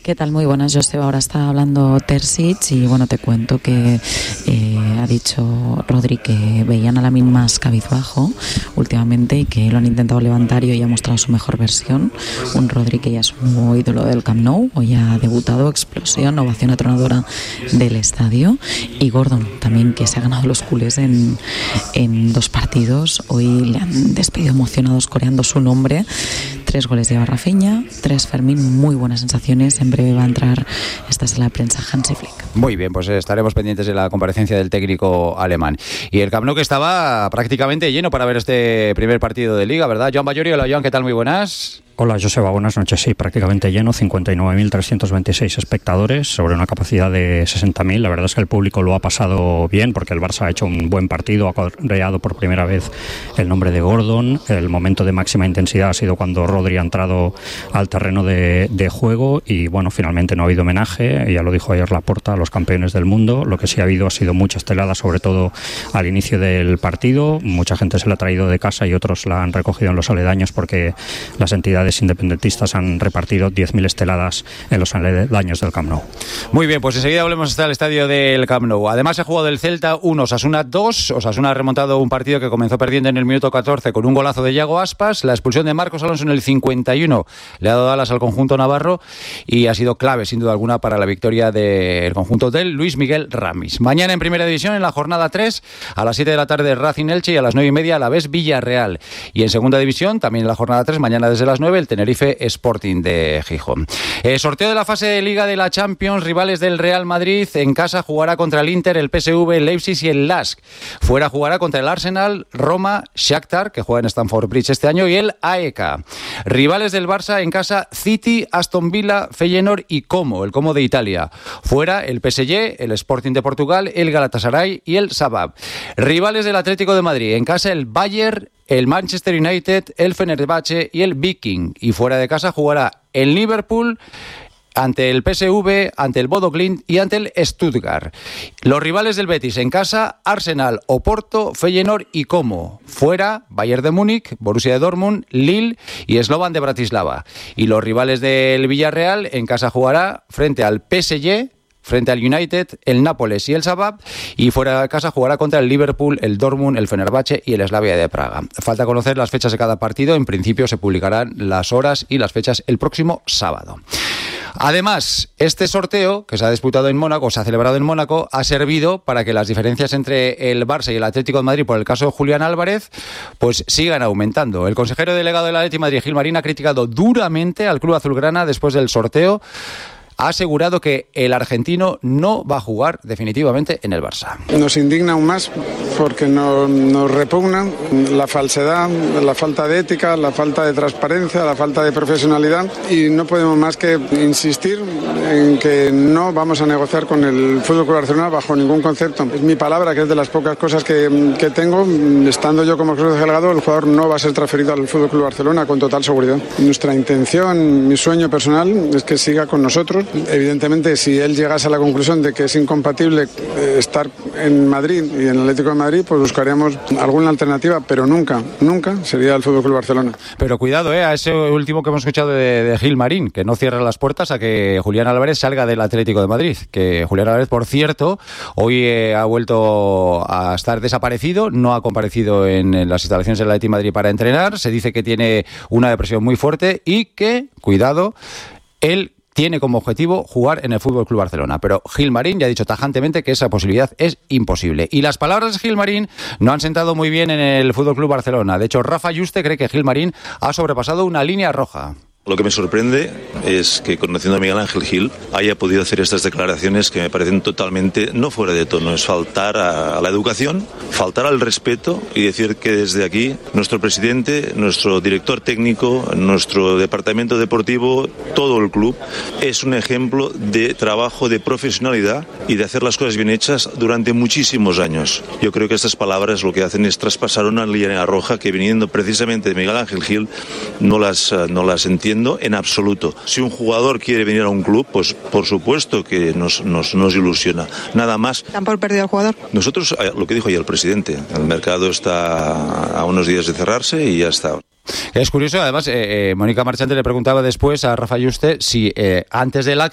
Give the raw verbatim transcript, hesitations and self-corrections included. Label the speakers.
Speaker 1: ¿Qué tal? Muy buenas, Joseba. Ahora está hablando Terzic y bueno, te cuento que eh, ha dicho Rodri que veían a Lamine más cabizbajo últimamente y que lo han intentado levantar y hoy ha mostrado su mejor versión. Un Rodri que ya es un nuevo ídolo del Camp Nou, hoy ha debutado, explosión, ovación atronadora del estadio. Y Gordon también, que se ha ganado los culés en, en dos partidos. Hoy le han despedido emocionados coreando su nombre. Tres goles lleva Rafinha, tres Fermín, muy buenas sensaciones. En breve va a entrar esta sala de prensa Hansi Flick.
Speaker 2: Muy bien, pues estaremos pendientes de la comparecencia del técnico alemán. Y el Camp Nou, que estaba prácticamente lleno para ver este primer partido de Liga, ¿verdad? Joan Ballori, hola Joan, ¿qué tal? Muy buenas.
Speaker 3: Hola Joseba, buenas noches. Sí, prácticamente lleno, cincuenta y nueve mil trescientos veintiséis espectadores sobre una capacidad de sesenta mil. La verdad es que el público lo ha pasado bien porque el Barça ha hecho un buen partido, ha coreado por primera vez el nombre de Gordon. El momento de máxima intensidad ha sido cuando Rodri ha entrado al terreno de, de juego y bueno, finalmente no ha habido homenaje, ya lo dijo ayer Laporta, a los campeones del mundo. Lo que sí ha habido ha sido mucha estelada, sobre todo al inicio del partido. Mucha gente se la ha traído de casa y otros la han recogido en los aledaños porque las entidades independentistas han repartido diez mil esteladas en los aledaños del Camp Nou.
Speaker 2: Muy bien, pues enseguida volvemos hasta el estadio del Camp Nou. Además se ha jugado el Celta uno, Osasuna dos. Osasuna ha remontado un partido que comenzó perdiendo en el minuto catorce con un golazo de Iago Aspas. La expulsión de Marcos Alonso en el cincuenta y uno le ha dado alas al conjunto navarro y ha sido clave sin duda alguna para la victoria del conjunto del Luis Miguel Ramis. Mañana en Primera División, en la jornada tres, a las siete de la tarde Racing Elche y a las nueve y media a la vez Villarreal. Y en Segunda División, también en la jornada tres, mañana desde las nueve, el Tenerife Sporting de Gijón. Eh, sorteo de la fase de Liga de la Champions, rivales del Real Madrid. En casa jugará contra el Inter, el P S V, el Leipzig y el Lask. Fuera jugará contra el Arsenal, Roma, Shakhtar, que juega en Stamford Bridge este año, y el A E K. Rivales del Barça en casa, City, Aston Villa, Feyenoord y Como, el Como de Italia. Fuera el P S G, el Sporting de Portugal, el Galatasaray y el Sabab. Rivales del Atlético de Madrid en casa, el Bayern, el Manchester United, el Fenerbahce y el Viking. Y fuera de casa jugará el Liverpool ante el P S V, ante el Bodo Glimt y ante el Stuttgart. Los rivales del Betis en casa, Arsenal, Oporto, Feyenoord y Como. Fuera, Bayern de Múnich, Borussia de Dortmund, Lille y Slovan de Bratislava. Y los rivales del Villarreal en casa jugará frente al P S G, frente al United, el Nápoles y el Sabab, y fuera de casa jugará contra el Liverpool, el Dortmund, el Fenerbahce y el Slavia de Praga. Falta conocer las fechas de cada partido. En principio se publicarán las horas y las fechas el próximo sábado. Además, este sorteo que se ha disputado en Mónaco, se ha celebrado en Mónaco, ha servido para que las diferencias entre el Barça y el Atlético de Madrid por el caso de Julián Álvarez pues sigan aumentando. El consejero delegado del Atlético de Madrid, Gil Marín, ha criticado duramente al club azulgrana después del sorteo. Ha asegurado que el argentino no va a jugar definitivamente en el Barça.
Speaker 4: Nos indigna aún más porque nos, nos repugna la falsedad, la falta de ética, la falta de transparencia, la falta de profesionalidad y no podemos más que insistir en que no vamos a negociar con el F C Barcelona bajo ningún concepto. Es mi palabra, que es de las pocas cosas que, que tengo. Estando yo como consejero delegado, el jugador no va a ser transferido al F C Barcelona con total seguridad. Nuestra intención, mi sueño personal es que siga con nosotros. Evidentemente, si él llegase a la conclusión de que es incompatible estar en Madrid y en el Atlético de Madrid, pues buscaríamos alguna alternativa, pero nunca, nunca sería el F C Barcelona.
Speaker 2: Pero cuidado, eh, a ese último que hemos escuchado de, de Gil Marín, que no cierra las puertas a que Julián Álvarez salga del Atlético de Madrid. Que Julián Álvarez, por cierto, hoy eh, ha vuelto a estar desaparecido, no ha comparecido en, en las instalaciones del Atlético de Madrid para entrenar. Se dice que tiene una depresión muy fuerte y que, cuidado, él tiene como objetivo jugar en el F C Barcelona. Pero Gil Marín ya ha dicho tajantemente que esa posibilidad es imposible. Y las palabras de Gil Marín no han sentado muy bien en el F C Barcelona. De hecho, Rafa Yuste cree que Gil Marín ha sobrepasado una línea roja.
Speaker 5: Lo que me sorprende es que, conociendo a Miguel Ángel Gil, haya podido hacer estas declaraciones que me parecen totalmente no fuera de tono. Es faltar a, a la educación, faltar al respeto y decir que desde aquí nuestro presidente, nuestro director técnico, nuestro departamento deportivo, todo el club, es un ejemplo de trabajo, de profesionalidad y de hacer las cosas bien hechas durante muchísimos años. Yo creo que estas palabras lo que hacen es traspasar una línea roja que, viniendo precisamente de Miguel Ángel Gil, no las, no las entiendo en absoluto. Si un jugador quiere venir a un club, pues por supuesto que nos, nos, nos ilusiona. Nada más.
Speaker 6: ¿Dan por perdido al jugador?
Speaker 5: Nosotros, lo que dijo ayer el presidente, el mercado está a unos días de cerrarse y ya está.
Speaker 2: Es curioso, además, eh, eh, Mónica Marchante le preguntaba después a Rafa Yuste si eh, antes del acto